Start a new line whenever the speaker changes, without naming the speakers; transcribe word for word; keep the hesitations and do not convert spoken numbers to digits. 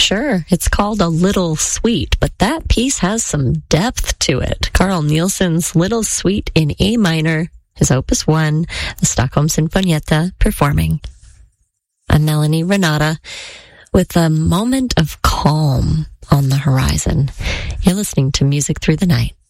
Sure, it's called A Little Suite, but that piece has some depth to it. Carl Nielsen's Little Suite in A minor, his Opus one, the Stockholm Sinfonietta, performing. I'm Melanie Renata with a moment of calm on the horizon. You're listening to Music Through the Night.